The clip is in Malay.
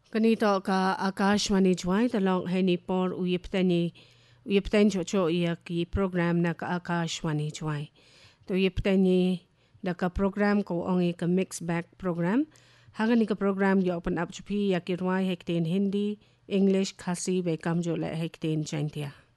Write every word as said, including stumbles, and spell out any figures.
Ganito ka Akashwani Jwai talong heni por uyiptani uyiptan chocho iya ki program na ka Akashwani Jwai. To uyiptani da ka program ko ongi ka mix back program. Hagan ni ka program yo open up chupi ya ki rwai hekten Hindi, English, Khasi be kamjo le hekten Jaintia.